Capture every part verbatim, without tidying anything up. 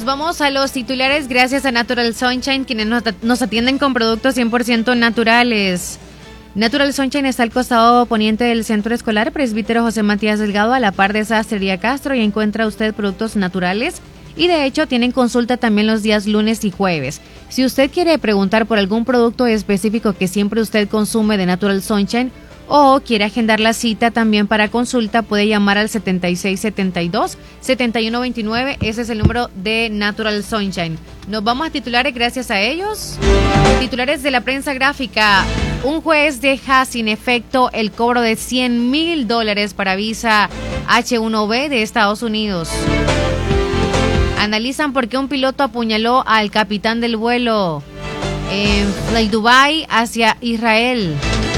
vamos a los titulares gracias a Natural Sunshine, quienes nos atienden con productos cien por ciento naturales. Natural Sunshine está al costado poniente del Centro Escolar Presbítero José Matías Delgado, a la par de Sastrería Castro, y encuentra usted productos naturales. Y de hecho tienen consulta también los días lunes y jueves. Si usted quiere preguntar por algún producto específico que siempre usted consume de Natural Sunshine o quiere agendar la cita también para consulta, puede llamar al setenta y seis setenta y dos, setenta y uno veintinueve. Ese es el número de Natural Sunshine. Nos vamos a titulares gracias a ellos. Titulares de la prensa gráfica. Un juez deja sin efecto el cobro de cien mil dólares para visa H uno B de Estados Unidos. Analizan por qué un piloto apuñaló al capitán del vuelo en Fly Dubai hacia Israel.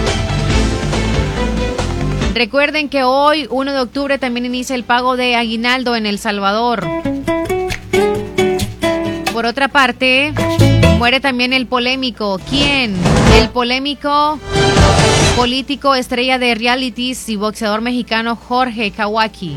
Recuerden que hoy, uno de octubre, también inicia el pago de aguinaldo en El Salvador. Por otra parte, muere también el polémico. ¿Quién? El polémico político, estrella de realities y boxeador mexicano Jorge Kawaki.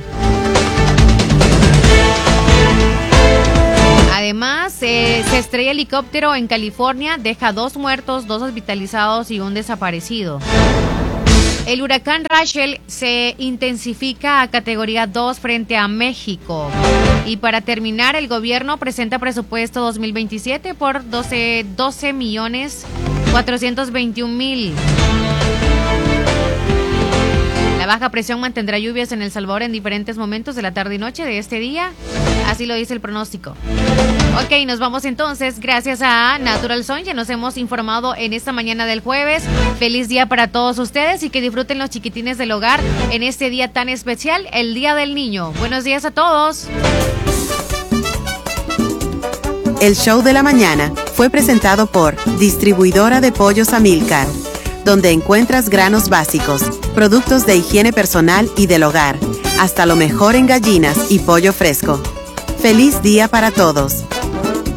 Además, eh, se estrella helicóptero en California, deja dos muertos, dos hospitalizados y un desaparecido. El huracán Rachel se intensifica a categoría dos frente a México. Y para terminar, el gobierno presenta presupuesto dos mil veintisiete por doce millones cuatrocientos veintiún mil. La baja presión mantendrá lluvias en El Salvador en diferentes momentos de la tarde y noche de este día. Así lo dice el pronóstico. Ok, nos vamos entonces. Gracias a Natural Sunshine. Nos hemos informado en esta mañana del jueves. Feliz día para todos ustedes y que disfruten los chiquitines del hogar en este día tan especial, el Día del Niño. Buenos días a todos. El show de la mañana fue presentado por Distribuidora de Pollos Amilcar, donde encuentras granos básicos, productos de higiene personal y del hogar, hasta lo mejor en gallinas y pollo fresco. ¡Feliz día para todos!